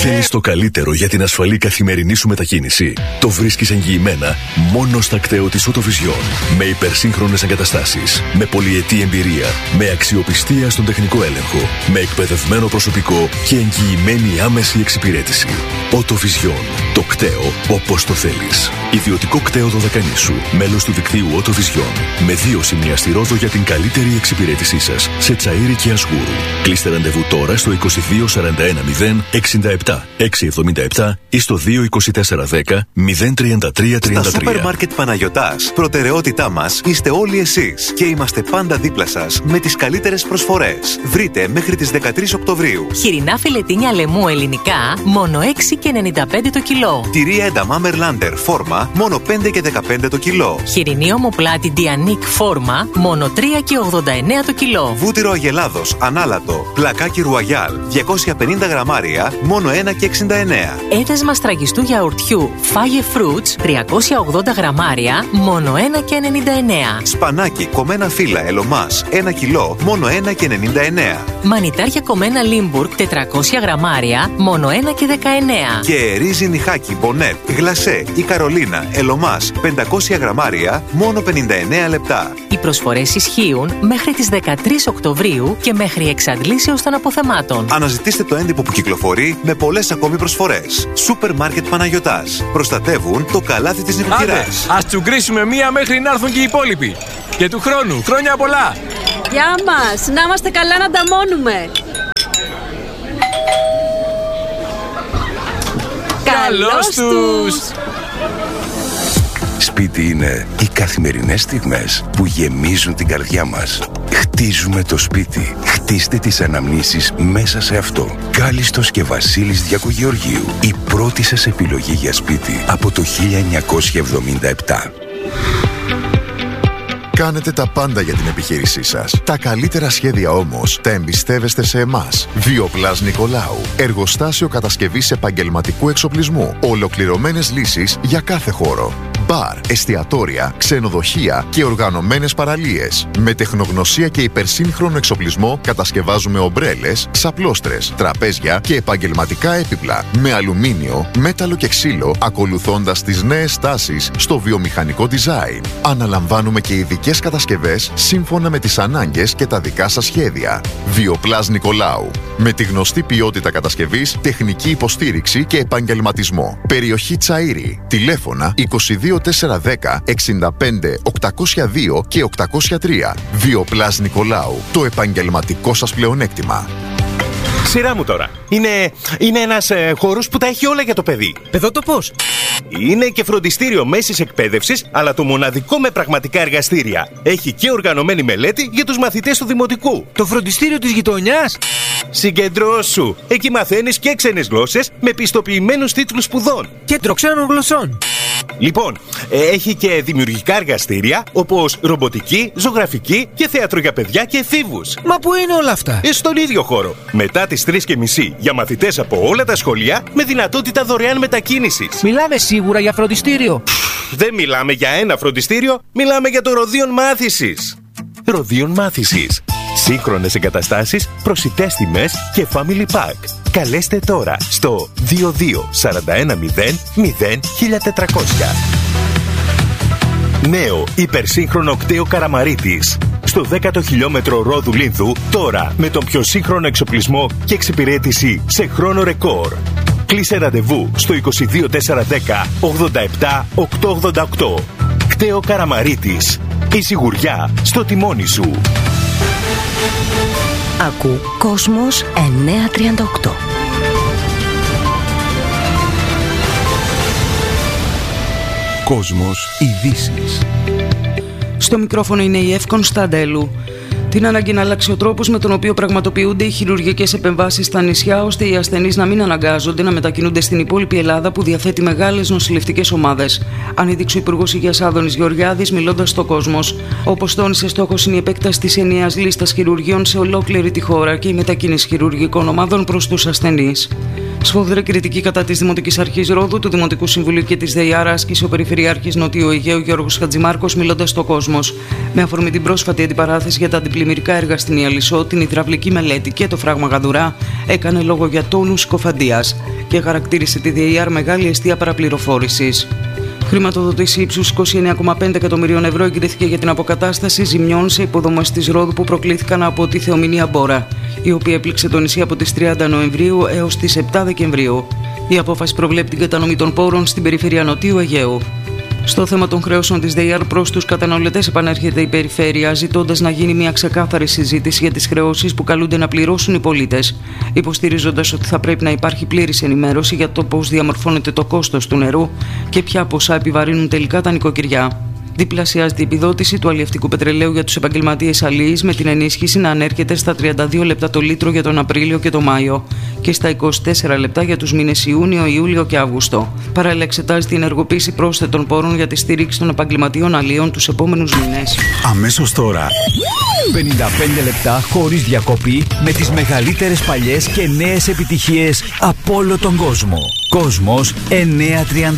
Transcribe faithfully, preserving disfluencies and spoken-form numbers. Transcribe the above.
Θέλεις το καλύτερο για την ασφαλή καθημερινή σου μετακίνηση? Το βρίσκεις εγγυημένα μόνο στα κτέο της Autovision. Με υπερσύγχρονες εγκαταστάσεις, με πολυετή εμπειρία, με αξιοπιστία στον τεχνικό έλεγχο, με εκπαιδευμένο προσωπικό και εγγυημένη άμεση εξυπηρέτηση. Autovision. Το κτέο όπως το θέλεις. Ιδιωτικό κτέο Δωδεκανήσου. Μέλος του δικτύου Autovision. Με δύο σημεία στη Ρόδο για την καλύτερη εξυπηρέτησή σας σε Τσαΐρι και Ασγούρου. Κλείστε ραντεβού τώρα στο είκοσι δύο σαράντα ένα μηδέν εξήντα επτά εξακόσια εβδομήντα επτά ή στο δύο είκοσι τέσσερα δέκα μηδέν τριάντα τρία τριάντα τρία. Στα Σούπερ Μάρκετ Παναγιωτάς, προτεραιότητά μας είστε όλοι εσείς και είμαστε πάντα δίπλα σας με τις καλύτερες προσφορές. Βρείτε μέχρι τις δεκατρείς Οκτωβρίου. Χοιρινά φιλετίνια λαιμού ελληνικά, μόνο έξι και ενενήντα πέντε το κιλό. Τυρί ένταμα Μερλάντερ φόρμα, μόνο πέντε και δεκαπέντε το κιλό. Χοιρινή ομοπλάτη Διανίκ φόρμα, μόνο τρία και ογδόντα εννέα το κιλό. Βούτυρο Αγελάδος ανάλατο, πλακάκι Ρουαγιάλ, διακόσια πενήντα γραμμάρια, μόνο ένα και εξήντα εννέα. Έδεσμα στραγγιστού γιαουρτιού Φάγε Fruits, τριακόσια ογδόντα γραμμάρια, μόνο ένα και ενενήντα εννέα. Σπανάκι κομμένα φύλλα Ελομάς, ένα κιλό, μόνο ένα και ενενήντα εννέα. Μανιτάρια κομμένα Λίμπουργκ, τετρακόσια γραμμάρια, μόνο ένα και δεκαεννέα. Και ρύζι νυχάκι Μπονέτ, γλασέ ή Καρολίνα Ελομάς, πεντακόσια γραμμάρια, μόνο πενήντα εννέα λεπτά. Οι προσφορές ισχύουν μέχρι τις δεκατρείς Οκτωβρίου και μέχρι εξαντλήσεως των αποθεμάτων. Αναζητήστε το έντυπο που κυκλοφορεί με πολλές ακόμη προσφορές. Σούπερ Μάρκετ Παναγιωτάς. Προστατεύουν το καλάθι της νοικοκυράς. Ας τσουγκρίσουμε μία μέχρι να έρθουν και οι υπόλοιποι. Και του χρόνου. Χρόνια πολλά. Γεια μας. Να είμαστε καλά να ανταμώνουμε. Καλώς τους. Σπίτι είναι οι καθημερινές στιγμές που γεμίζουν την καρδιά μας. Χτίζουμε το σπίτι. Χτίστε τις αναμνήσεις μέσα σε αυτό. Κάλιστος και Βασίλης Διακογεωργίου. Η πρώτη σας επιλογή για σπίτι από το χίλια εννιακόσια εβδομήντα επτά. Κάνετε τα πάντα για την επιχείρησή σας. Τα καλύτερα σχέδια όμως τα εμπιστεύεστε σε εμάς. Βιοπλάς Νικολάου. Εργοστάσιο κατασκευής επαγγελματικού εξοπλισμού. Ολοκληρωμένες λύσεις για κάθε χώρο. Μπαρ, εστιατόρια, ξενοδοχεία και οργανωμένες παραλίες. Με τεχνογνωσία και υπερσύγχρονο εξοπλισμό κατασκευάζουμε ομπρέλες, ξαπλώστρες, τραπέζια και επαγγελματικά έπιπλα. Με αλουμίνιο, μέταλλο και ξύλο, ακολουθώντας τις νέες τάσεις στο βιομηχανικό design. Αναλαμβάνουμε και ειδικές κατασκευές σύμφωνα με τις ανάγκες και τα δικά σας σχέδια. Βιοπλάς Νικολάου. Με τη γνωστή ποιότητα κατασκευής, τεχνική υποστήριξη και επαγγελματισμό. Περιοχή Τσαΐρι. Τηλέφωνα είκοσι δύο τετρακόσια δέκα εξήντα πέντε οκτακόσια δύο και οκτακόσια τρία. Βιοπλάς Νικολάου. Το επαγγελματικό σας πλεονέκτημα. Σειρά μου τώρα. Είναι, είναι ένας ε, χώρος που τα έχει όλα για το παιδί. Παιδότοπος. Είναι και φροντιστήριο μέσης εκπαίδευσης, αλλά το μοναδικό με πραγματικά εργαστήρια. Έχει και οργανωμένη μελέτη για τους μαθητές του δημοτικού. Το φροντιστήριο της γειτονιάς. Συγκεντρώσου. Εκεί μαθαίνεις και ξένες γλώσσες με πιστοποιημένους τίτλους σπουδών. Κέντρο ξένων γλωσσών. Λοιπόν, έχει και δημιουργικά εργαστήρια όπως ρομποτική, ζωγραφική και θέατρο για παιδιά και εφήβους. Μα πού είναι όλα αυτά? Στον ίδιο χώρο. Μετά τις τρεις και μισή για μαθητές από όλα τα σχολεία με δυνατότητα δωρεάν μετακίνησης. Μιλάμε σίγουρα για φροντιστήριο? Δεν μιλάμε για ένα φροντιστήριο, μιλάμε για το Ροδίον Μάθησης. Ροδίον Μάθησης. Σύγχρονες εγκαταστάσεις, προσιτές τιμές και family pack. Καλέστε τώρα στο δύο δύο τέσσερα ένα μηδέν μηδέν χίλια τετρακόσια. Νέο υπερσύγχρονο κτέο Καραμαρίτης. Στο δέκατο χιλιόμετρο Ρόδου Λίνθου, τώρα με τον πιο σύγχρονο εξοπλισμό και εξυπηρέτηση σε χρόνο ρεκόρ. Κλείσε ραντεβού στο είκοσι δύο τετρακόσια δέκα ογδόντα επτά οκτακόσια ογδόντα οκτώ. Κτέο Καραμαρίτης. Η σιγουριά στο τιμόνι σου. Ακού Κόσμος εννιακόσια τριάντα οκτώ. Κόσμος ειδήσεις. Στο μικρόφωνο είναι η Ευ Κωνσταντέλου. Την ανάγκη να αλλάξει ο τρόπος με τον οποίο πραγματοποιούνται οι χειρουργικές επεμβάσεις στα νησιά, ώστε οι ασθενείς να μην αναγκάζονται να μετακινούνται στην υπόλοιπη Ελλάδα που διαθέτει μεγάλες νοσηλευτικές ομάδες. Ανέδειξε ο Υπουργός Υγείας Άδωνης Γεωργιάδης μιλώντας στο Κόσμος. Όπως τόνισε, στόχος είναι η επέκταση της ενιαίας λίστας χειρουργείων σε ολόκληρη τη χώρα και η μετακίνηση χειρουργικών ομάδων προς τους ασθενείς. Σφοδρή κριτική κατά της Δημοτικής Αρχής Ρόδου, του Δημοτικού Συμβουλίου και της ΔΕΙΑΡ άσκησε ο Περιφερειάρχης Νοτιού Αιγαίου Γιώργος Χατζημάρκος, μιλώντας στο Κόσμος. Με αφορμή την πρόσφατη αντιπαράθεση για τα αντιπλημμυρικά έργα στην Ιαλισσό, την υδραυλική μελέτη και το φράγμα Γαδουρά, έκανε λόγο για τόνους συκοφαντίας και χαρακτήρισε τη ΔΕΙΑΡ μεγάλη αιστεία παραπληροφόρησης. Χρηματοδότηση ύψους είκοσι εννέα κόμμα πέντε εκατομμυρίων ευρώ εγκρίθηκε για την αποκατάσταση ζημιών σε υποδομές της Ρόδου που προκλήθηκαν από τη θεομηνία Μπόρα, η οποία έπληξε το νησί από τις τριάντα Νοεμβρίου έως τις επτά Δεκεμβρίου. Η απόφαση προβλέπει την κατανομή των πόρων στην περιφέρεια Νοτιού Αιγαίου. Στο θέμα των χρεώσεων της ΔΕΙΑΡ προς τους καταναλωτές επανέρχεται η Περιφέρεια, ζητώντας να γίνει μια ξεκάθαρη συζήτηση για τις χρεώσεις που καλούνται να πληρώσουν οι πολίτες, υποστηρίζοντας ότι θα πρέπει να υπάρχει πλήρης ενημέρωση για το πώς διαμορφώνεται το κόστος του νερού και ποια ποσά επιβαρύνουν τελικά τα νοικοκυριά. Διπλασιάζεται η επιδότηση του αλλιευτικού πετρελαίου για τους επαγγελματίες αλλοίς, με την ενίσχυση να ανέρχεται στα τριάντα δύο λεπτά το λίτρο για τον Απρίλιο και τον Μάιο και στα είκοσι τέσσερα λεπτά για τους μήνες Ιούνιο, Ιούλιο και Αύγουστο. Παράλληλα, εξετάζεται η ενεργοποίηση πρόσθετων πόρων για τη στήριξη των επαγγελματιών αλλοίων τους επόμενους μήνες. Αμέσως τώρα, πενήντα πέντε λεπτά χωρίς διακοπή με τις μεγαλύτερες παλιές και νέες επιτυχίες από όλο τον κόσμο. Κόσμος εννιακόσια τριάντα